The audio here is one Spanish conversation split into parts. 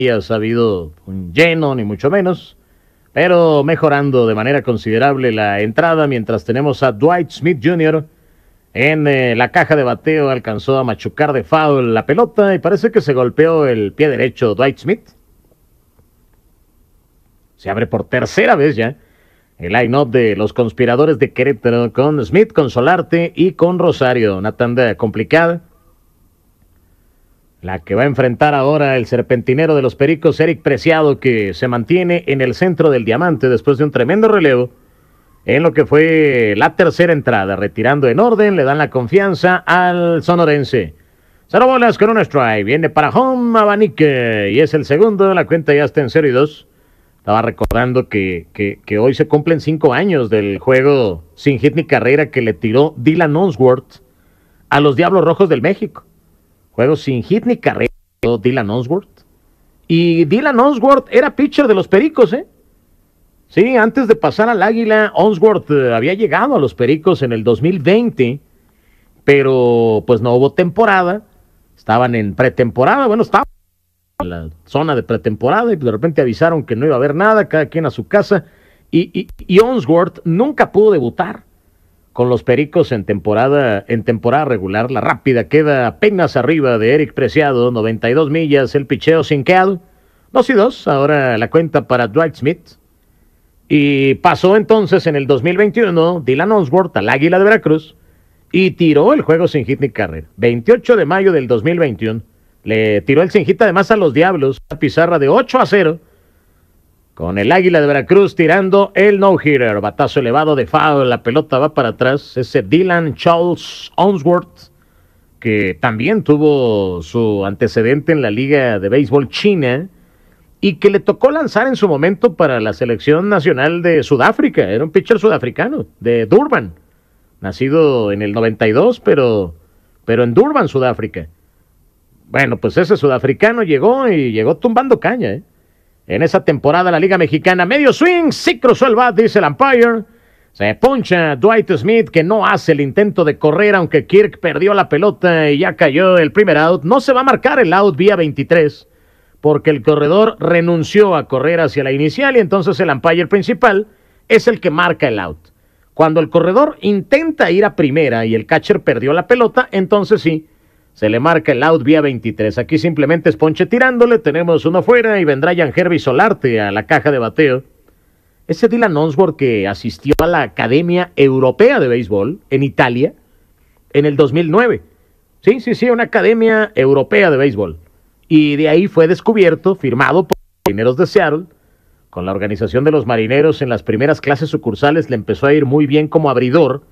ha sabido un lleno, ni mucho menos, pero mejorando de manera considerable la entrada, mientras tenemos a Dwight Smith Jr. en la caja de bateo. Alcanzó a machucar de foul la pelota y parece que se golpeó el pie derecho Dwight Smith. Se abre por tercera vez ya el line-up de los conspiradores de Querétaro, con Smith, con Solarte y con Rosario. Una tanda complicada, la que va a enfrentar ahora el serpentinero de los Pericos, Eric Preciado, que se mantiene en el centro del diamante después de un tremendo relevo en lo que fue la tercera entrada. Retirando en orden, le dan la confianza al sonorense. 0 bolas con un strike. Viene para home Abanique y es el segundo. La cuenta ya está en 0-2. Estaba recordando que hoy se cumplen 5 años del juego sin hit ni carrera que le tiró Dylan Onsworth a los Diablos Rojos del México. Juego sin hit ni carrera, Dylan Onsworth. Y Dylan Onsworth era pitcher de los Pericos, ¿eh? Sí, antes de pasar al Águila, Onsworth había llegado a los Pericos en el 2020, pero pues no hubo temporada. Estaban en pretemporada, bueno, estaban en la zona de pretemporada y de repente avisaron que no iba a haber nada, cada quien a su casa. Y Onsworth nunca pudo debutar con los Pericos en temporada regular. La rápida queda apenas arriba de Eric Preciado, 92 millas, el picheo sinqueado. 2-2, ahora la cuenta para Dwight Smith. Y pasó entonces en el 2021 Dylan Onsworth al Águila de Veracruz y tiró el juego sin hit ni carrera. 28 de mayo del 2021. Le tiró el sin hit además a los Diablos, una pizarra de 8-0. Con el Águila de Veracruz tirando el no-hitter. Batazo elevado de foul, la pelota va para atrás. Ese Dylan Charles Onsworth, que también tuvo su antecedente en la Liga de Béisbol China y que le tocó lanzar en su momento para la selección nacional de Sudáfrica. Era un pitcher sudafricano, de Durban. Nacido en el 92, pero en Durban, Sudáfrica. Bueno, pues ese sudafricano llegó tumbando caña, ¿eh? En esa temporada la Liga Mexicana, medio swing, sí cruzó el bat, dice el umpire. Se poncha Dwight Smith, que no hace el intento de correr, aunque Kirk perdió la pelota y ya cayó el primer out. No se va a marcar el out vía 23, porque el corredor renunció a correr hacia la inicial y entonces el umpire principal es el que marca el out. Cuando el corredor intenta ir a primera y el catcher perdió la pelota, entonces sí, se le marca el out vía 23. Aquí simplemente es ponche tirándole, tenemos uno fuera y vendrá Yangervis Solarte a la caja de bateo. Ese Dylan Onsworth que asistió a la Academia Europea de Béisbol en Italia en el 2009. Sí, una Academia Europea de Béisbol. Y de ahí fue descubierto, firmado por los Marineros de Seattle. Con la organización de los Marineros en las primeras clases sucursales le empezó a ir muy bien como abridor.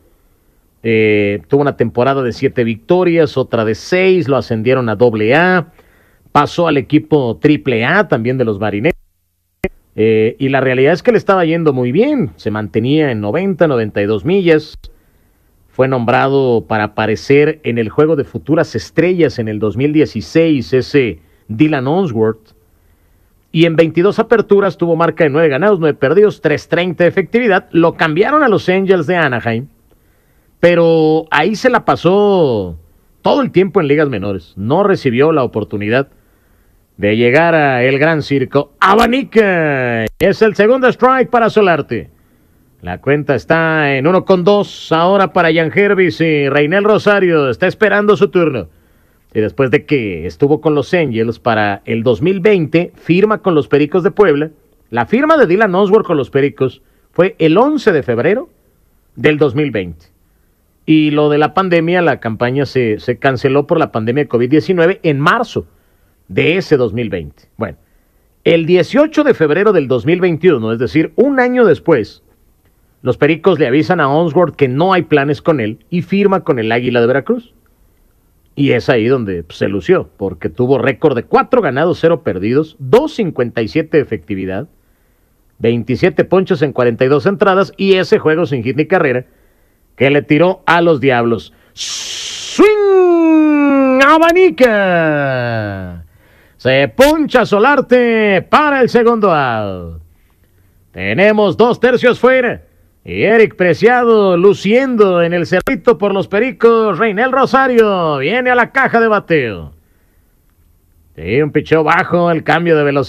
Tuvo una temporada de 7 victorias, otra de 6, lo ascendieron a AA, pasó al equipo AAA también de los Marineros, y la realidad es que le estaba yendo muy bien, se mantenía en 92 millas, fue nombrado para aparecer en el Juego de Futuras Estrellas en el 2016, ese Dylan Onsworth, y en 22 aperturas tuvo marca de 9 ganados, 9 perdidos, 3.30 de efectividad. Lo cambiaron a los Angels de Anaheim, pero ahí se la pasó todo el tiempo en ligas menores. No recibió la oportunidad de llegar a el gran circo. Abanique es el segundo strike para Solarte. La cuenta está en 1-2 ahora para Yangervis y Reinel Rosario está esperando su turno. Y después de que estuvo con los Angels para el 2020, firma con los Pericos de Puebla. La firma de Dylan Onsworth con los Pericos fue el 11 de febrero del 2020. Y lo de la pandemia, la campaña se canceló por la pandemia de COVID-19 en marzo de ese 2020. Bueno, el 18 de febrero del 2021, es decir, un año después, los Pericos le avisan a Onsworth que no hay planes con él y firma con el Águila de Veracruz. Y es ahí donde se lució, porque tuvo récord de 4 ganados, 0 perdidos, 2.57 de efectividad, 27 ponches en 42 entradas y ese juego sin hit ni carrera que le tiró a los Diablos. ¡Swing! ¡Abanica! Se poncha Solarte para el segundo out. Tenemos 2 tercios fuera. Y Eric Preciado luciendo en el cerrito por los Pericos. Reinel Rosario viene a la caja de bateo. Sí, un picheo bajo, el cambio de velocidad.